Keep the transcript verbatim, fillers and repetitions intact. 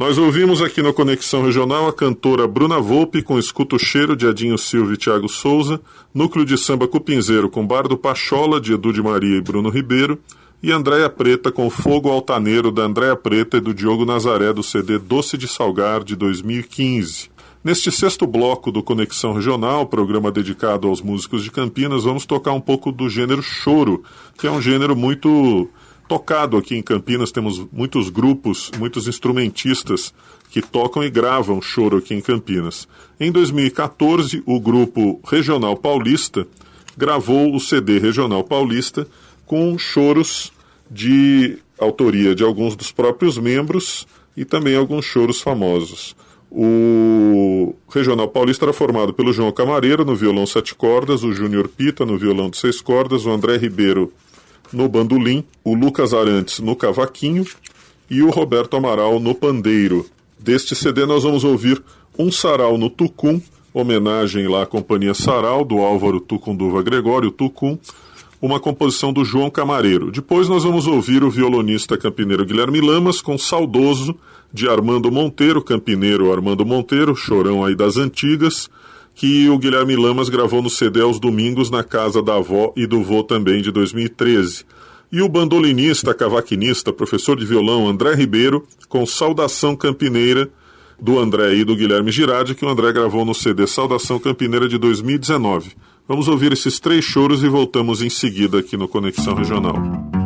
Nós ouvimos aqui no Conexão Regional a cantora Bruna Volpe com Escuta o Cheiro, de Edinho Silva e Thiago Souza, Núcleo de Samba Cupinzeiro com Bardo Pachola, de Edu de Maria e Bruno Ribeiro, e Andréia Preta com Fogo Altaneiro, da Andréia Preta e do Diogo Nazaré, do C D Doce de Salgar, de dois mil e quinze. Neste sexto bloco do Conexão Regional, programa dedicado aos músicos de Campinas, vamos tocar um pouco do gênero choro, que é um gênero muito tocado aqui em Campinas. Temos muitos grupos, muitos instrumentistas que tocam e gravam choro aqui em Campinas. Em dois mil e quatorze, o grupo Regional Paulista gravou o C D Regional Paulista com choros de autoria de alguns dos próprios membros e também alguns choros famosos. O Regional Paulista era formado pelo João Camareira no violão sete cordas, o Júnior Pita no violão de seis cordas, o André Ribeiro no bandolim, o Lucas Arantes no cavaquinho e o Roberto Amaral no pandeiro. Deste C D nós vamos ouvir Um Sarau no Tucum, homenagem lá à Companhia Sarau, do Álvaro Tucunduva Gregório Tucum, uma composição do João Camareiro. Depois nós vamos ouvir o violonista campineiro Guilherme Lamas com Saudoso, de Armando Monteiro, campineiro Armando Monteiro, chorão aí das antigas, que o Guilherme Lamas gravou no C D aos domingos na casa da avó e do vô também, de dois mil e treze. E o bandolinista, cavaquinista, professor de violão André Ribeiro, com Saudação Campineira, do André e do Guilherme Girardi, que o André gravou no C D Saudação Campineira, de dois mil e dezenove. Vamos ouvir esses três choros e voltamos em seguida aqui no Conexão Regional.